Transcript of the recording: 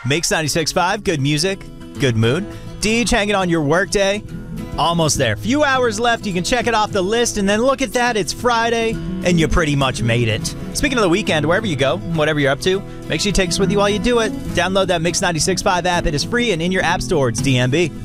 Mix 96.5, good music, good mood. Deej hanging on your workday. Almost there. Few hours left. You can check it off the list, and then look at that. It's Friday, and you pretty much made it. Speaking of the weekend, wherever you go, whatever you're up to, make sure you take us with you while you do it. Download that Mix 96.5 app. It is free and in your app store. It's DMB.